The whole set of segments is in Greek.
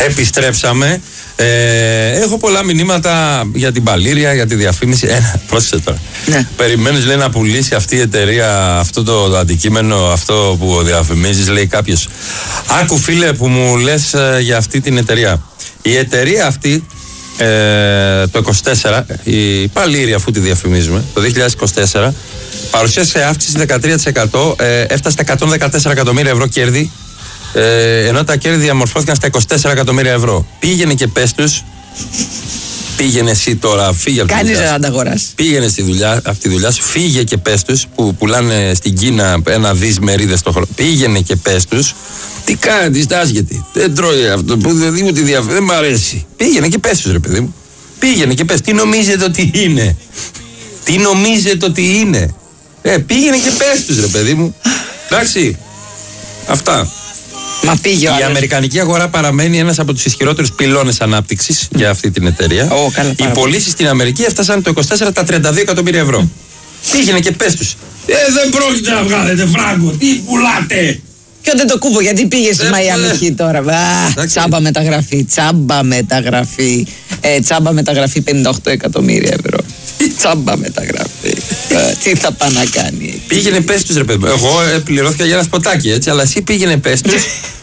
Επιστρέψαμε. Έχω πολλά μηνύματα για την Παλήρια, για τη διαφήμιση. Πρόσεξε τώρα. Ναι. Περιμένεις, λέει, να πουλήσει αυτή η εταιρεία αυτό το αντικείμενο, αυτό που διαφημίζεις, λέει κάποιος. Άκου, φίλε, που μου λες για αυτή την εταιρεία. Η εταιρεία αυτή το 24, η Παλήρια, αφού τη διαφημίζουμε, το 2024 παρουσίασε αύξηση 13%, έφτασε στα 114 εκατομμύρια ευρώ κέρδη, ενώ τα κέρδη διαμορφώθηκαν στα 24 εκατομμύρια ευρώ. Πήγαινε και πες τους, πήγαινε εσύ τώρα, φύγε από τη δουλειά. Κάνεις να τα αγοράσεις. Πήγαινε στη δουλειά, από τη δουλειά σου, φύγε και πες τους, που πουλάνε στην Κίνα 1 δις μερίδες το χρόνο. Πήγαινε και πες τους, τι κάνει, τι στάσχετη. Δεν τρώει αυτό, που δεν μου τη διαφήμιση, δεν μ' αρέσει. Πήγαινε και πες τους, ρε παιδί μου. Πήγαινε και πες, τι νομίζετε ότι είναι. Τι νομίζετε ότι είναι. Πήγαινε και πες τους, ρε παιδί μου. Εντάξει. Αυτά. Μα πήγε Η αμερικανική αγορά παραμένει ένας από τους ισχυρότερους πυλώνες ανάπτυξης για αυτή την εταιρεία. Οι πωλήσεις στην Αμερική έφτασαν το 24 τα 32 εκατομμύρια ευρώ. Πήγαινε και πες τους. Δεν πρόκειται να βγάλετε φράγκο. Τι πουλάτε. Και όταν το κούβω, γιατί πήγε στη Μαϊάμι τώρα. Τσάμπα μεταγραφή, τσάμπα μεταγραφή. Τσάμπα μεταγραφή 58 εκατομμύρια ευρώ. Τσάμπα μεταγραφή. Τι θα πάει να κάνει. Πήγαινε πες τους, ρε παιδί μου. Εγώ πληρώθηκα για ένα σποτάκι, έτσι, αλλά εσύ πήγαινε πες τους.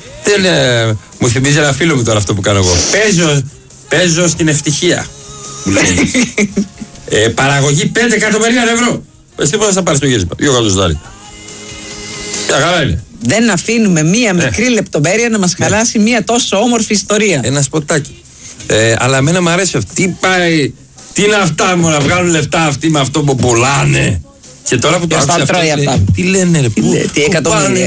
Μου θυμίζει ένα φίλο μου τώρα αυτό που κάνω εγώ. Παίζω στην ευτυχία. Μου λέει. Παραγωγή 5 εκατομμύρια ευρώ. Εσύ πώς θα πάρεις το γύρισμα. 2 εκατομμύρια. Μια χαρά είναι. Δεν αφήνουμε μία μικρή λεπτομέρεια να μας χαλάσει μία τόσο όμορφη ιστορία. Ένα σποτάκι. Αλλά εμένα μου αρέσει αυτό. Τι πάει. Τι είναι αυτά μου να βγάλουν λεφτά αυτοί με αυτό που πουλάνε. Και τώρα που το άκουσα αυτό, τι λένε ρε, τι εκατομμύρια.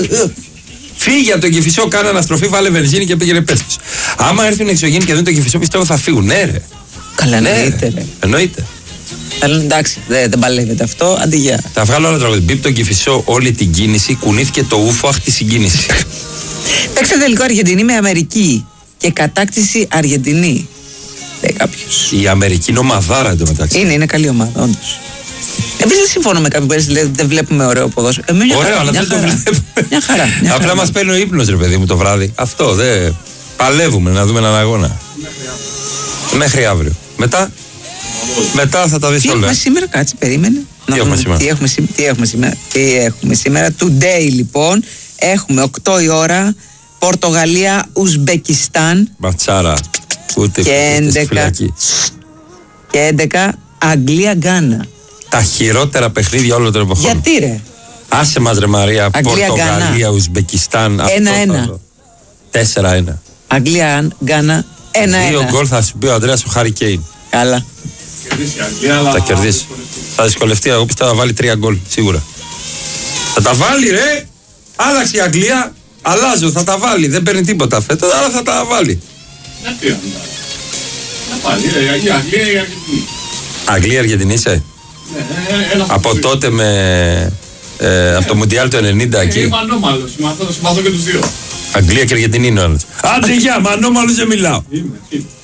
Φύγε από τον Κηφισό, κάνε αναστροφή, βάλε βενζίνη και πήγαινε πες τους. Άμα έρθουν εξωγήινοι και δουν τον Κηφισό, πιστεύω θα φύγουν. Ναι ρε. Καλά, εννοείται. Εννοείται. Εντάξει, δεν παλεύεται αυτό, αντί για. Θα βγάλω άλλο τραγούδι. Μπίπ τον Κηφισό όλη την κίνηση, κουνήθηκε το ούφο, αχ τη συγκίνηση. Παίξε τελικό Αργεντινή με Αμερική και κατάκτηση Αργεντινή. Λέει κάποιος. Η Αμερική είναι ομαδάρα εντωμεταξύ. Είναι καλή ομάδα, όντως. Εμείς δεν συμφωνώ με κάποιον που λέει δεν βλέπουμε ωραίο ποδόσφαιρο. Ωραίο, αλλά δεν το βλέπουμε. Μια χαρά. Απλά μας παίρνει ο ύπνος, ρε παιδί μου, το βράδυ. Αυτό δεν. Παλεύουμε να δούμε έναν αγώνα. Μέχρι αύριο. Μετά θα τα δεις όλα. Τι έχουμε σήμερα, κάτσε, περίμενε. Τι έχουμε σήμερα. Today λοιπόν. Έχουμε 8 η ώρα. Πορτογαλία, Ουσμπεκιστάν. Ματσάρα. Και 11 Αγγλία, Γκάνα. Τα χειρότερα παιχνίδια όλων των εποχών. Γιατί ρε. Άσε μας ρε Μαρία. Αγγλία, Πορτογαλία, Γκάνα. Ουσμπεκιστάν. 4-1. Αγγλία, Γκάνα. 1-1. 2 γκολ θα σου πει ο Ανδρέας ο Χάρι Κέιν. Καλά. Θα κερδίσει. Θα δυσκολευτεί. Εγώ πιστεύω θα βάλει 3 γκολ σίγουρα. Θα τα βάλει ρε. Άλλαξε η Αγγλία. Αλλάζω, θα τα βάλει. Δεν παίρνει τίποτα φέτος, αλλά θα τα βάλει. Αγγλία, Αργεντινή είσαι. Από τότε από το Μουντιάλ του 90 εκεί. Είμαι ανώμαλος, συμμαθώ και τους δύο. Αγγλία και Αργεντινή είναι ο άλλος. Άντε γεια, με ανώμαλος δεν μιλάω.